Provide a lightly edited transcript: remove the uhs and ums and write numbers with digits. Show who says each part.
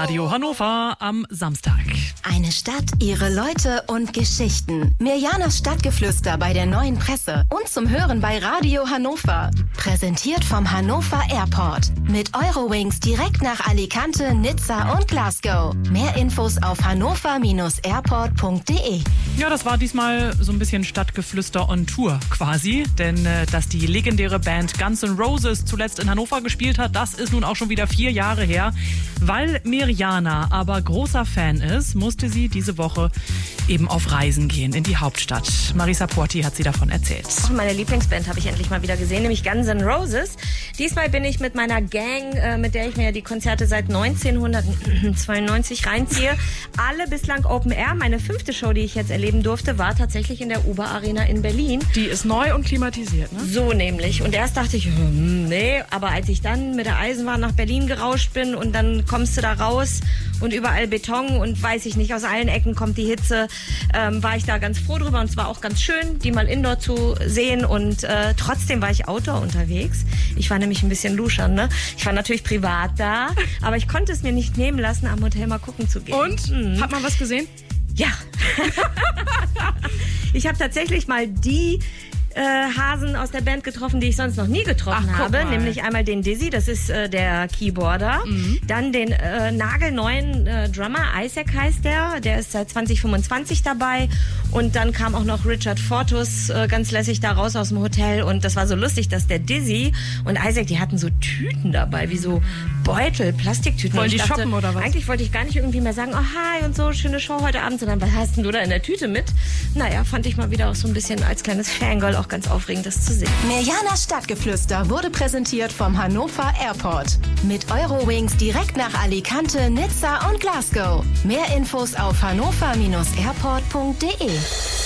Speaker 1: Radio Hannover am Samstag.
Speaker 2: Eine Stadt, ihre Leute und Geschichten. Mirjanas Stadtgeflüster bei der Neuen Presse und zum Hören bei Radio Hannover. Präsentiert vom Hannover Airport. Mit Eurowings direkt nach Alicante, Nizza und Glasgow. Mehr Infos auf hannover-airport.de.
Speaker 1: Ja, das war diesmal so ein bisschen Stadtgeflüster on Tour quasi. Denn dass die legendäre Band Guns N' Roses zuletzt in Hannover gespielt hat, das ist nun auch schon wieder 4 Jahre her. Weil Mirjana aber großer Fan ist, musste sie diese Woche eben auf Reisen gehen in die Hauptstadt. Marisa Porti hat sie davon erzählt.
Speaker 3: Meine Lieblingsband habe ich endlich mal wieder gesehen, nämlich Guns N' Roses. Diesmal bin ich mit meiner Gang, mit der ich mir die Konzerte seit 1992 reinziehe. Alle bislang Open Air. Meine 5. Show, die ich jetzt erleben durfte, war tatsächlich in der Uber Arena in Berlin.
Speaker 1: Die ist neu und klimatisiert, ne?
Speaker 3: So nämlich. Und erst dachte ich, nee, aber als ich dann mit der Eisenbahn nach Berlin gerauscht bin und dann kommst du da raus und überall Beton und weiß ich nicht, aus allen Ecken kommt die Hitze, war ich da ganz froh drüber und es war auch ganz schön, die mal indoor zu sehen und trotzdem war ich outdoor unterwegs. Ich war nämlich ein bisschen luschern, ne? Ich war natürlich privat da, aber ich konnte es mir nicht nehmen lassen, am Hotel mal gucken zu gehen.
Speaker 1: Und? Hat man was gesehen?
Speaker 3: Ja. Ich habe tatsächlich mal die Hasen aus der Band getroffen, die ich sonst noch nie getroffen habe. Nämlich einmal den Dizzy, das ist der Keyboarder. Dann den nagelneuen Drummer, Isaac heißt der ist seit 2025 dabei. Und dann kam auch noch Richard Fortus ganz lässig da raus aus dem Hotel. Und das war so lustig, dass der Dizzy und Isaac, die hatten so Tüten dabei, wie so Beutel, Plastiktüten.
Speaker 1: Wollen die shoppen oder was?
Speaker 3: Eigentlich wollte ich gar nicht irgendwie mehr sagen, oh hi und so, schöne Show heute Abend, sondern was hast denn du da in der Tüte mit? Naja, fand ich mal wieder auch so ein bisschen als kleines Fangirl auch ganz aufregend, das zu sehen.
Speaker 2: Mirjanas Stadtgeflüster wurde präsentiert vom Hannover Airport. Mit Eurowings direkt nach Alicante, Nizza und Glasgow. Mehr Infos auf hannover-airport.de.